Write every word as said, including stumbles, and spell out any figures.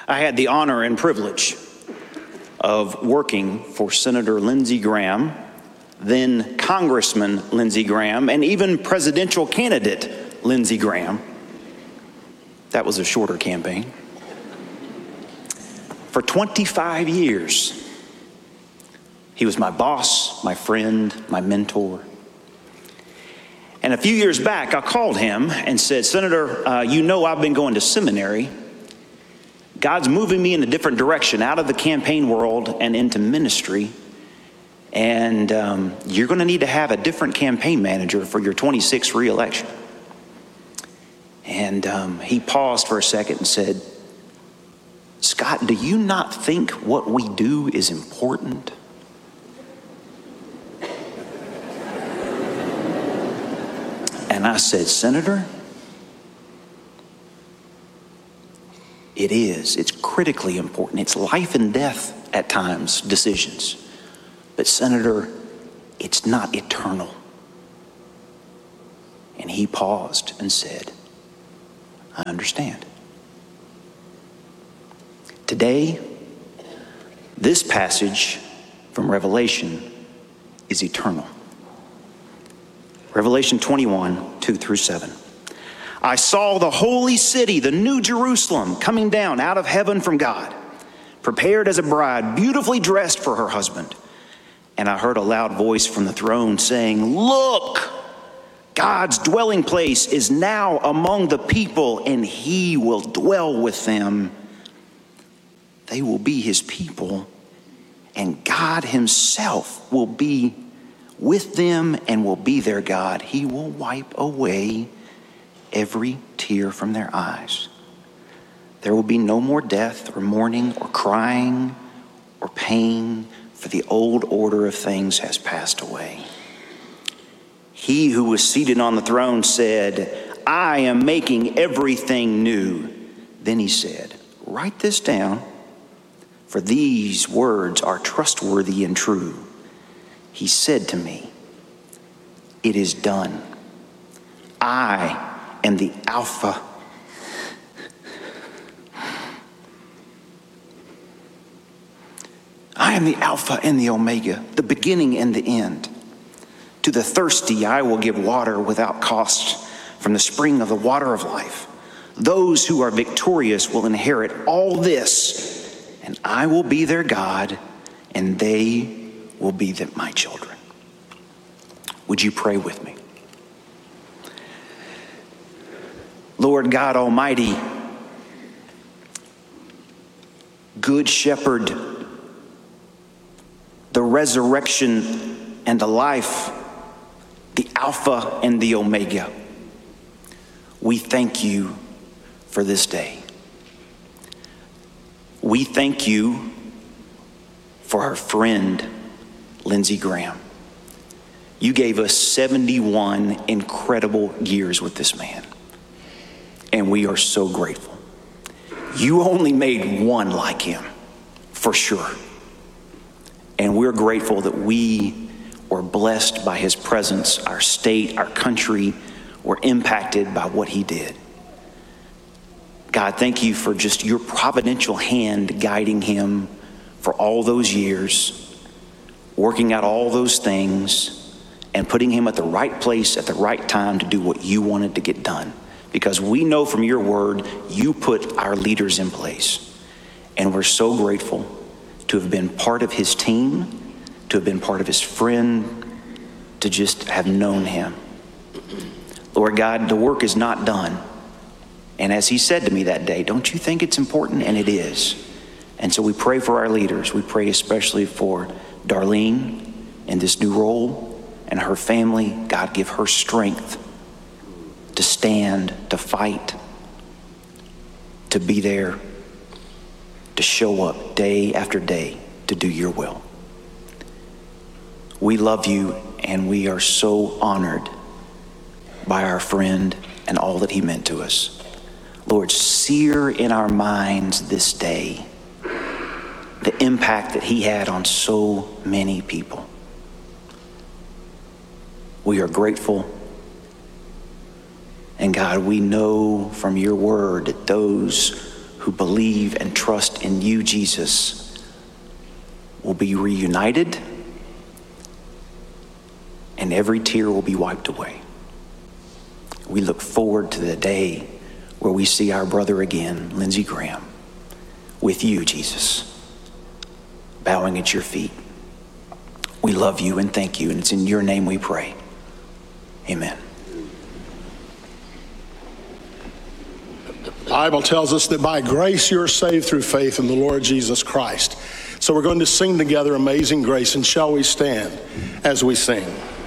I had the honor and privilege of working for Senator Lindsey Graham, then Congressman Lindsey Graham, and even presidential candidate Lindsey Graham. That was a shorter campaign. For twenty-five years, he was my boss, my friend, my mentor. And a few years back, I called him and said, Senator, uh, you know I've been going to seminary. God's moving me in a different direction, out of the campaign world and into ministry. And um, you're going to need to have a different campaign manager for your twenty-six reelection. And um, he paused for a second and said, Scott, do you not think what we do is important? And I said, Senator, it is. It's critically important. It's life and death at times, decisions. But Senator, it's not eternal. And he paused and said, I understand. Today, this passage from Revelation is eternal. Revelation twenty-one, two through seven. I saw the holy city, the new Jerusalem, coming down out of heaven from God, prepared as a bride, beautifully dressed for her husband. And I heard a loud voice from the throne saying, look, God's dwelling place is now among the people, and he will dwell with them. They will be his people, and God himself will be with them and will be their God. He will wipe away every tear from their eyes. There will be no more death or mourning or crying or pain, for the old order of things has passed away. He who was seated on the throne said, I am making everything new. Then he said, write this down, for these words are trustworthy and true. He said to me, it is done. I am the Alpha I am the Alpha and the Omega, the beginning and the end. To the thirsty I will give water without cost from the spring of the water of life. Those who are victorious will inherit all this, and I will be their God, and they will be the, my children. Would you pray with me? Lord God Almighty, Good Shepherd, the resurrection and the life, the Alpha and the Omega, we thank you for this day. We thank you for our friend, Lindsey Graham. You gave us seventy-one incredible years with this man, and we are so grateful. You only made one like him, for sure. And we're grateful that we were blessed by his presence. Our state, our country were impacted by what he did. God, thank you for just your providential hand guiding him for all those years, working out all those things, and putting him at the right place at the right time to do what you wanted to get done. Because we know from your word, you put our leaders in place. And we're so grateful to have been part of his team, to have been part of his friend, to just have known him. Lord God, the work is not done. And as he said to me that day, don't you think it's important? And it is. And so we pray for our leaders. We pray especially for Darlene in this new role and her family. God, give her strength to stand, to fight, to be there, to show up day after day to do your will. We love you, and we are so honored by our friend and all that he meant to us. Lord, sear in our minds this day the impact that he had on so many people. We are grateful. And God, we know from your word that those who who believe and trust in you, Jesus, will be reunited, and every tear will be wiped away. We look forward to the day where we see our brother again, Lindsey Graham, with you, Jesus, bowing at your feet. We love you and thank you, and it's in your name we pray. Amen. The Bible tells us that by grace you're saved through faith in the Lord Jesus Christ. So we're going to sing together Amazing Grace, and shall we stand as we sing?